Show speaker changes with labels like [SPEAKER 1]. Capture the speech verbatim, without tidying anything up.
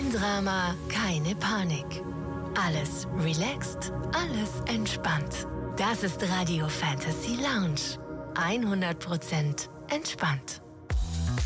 [SPEAKER 1] Kein Drama, keine Panik. Alles relaxed, alles entspannt. Das ist Radio Fantasy Lounge. hundert Prozent entspannt.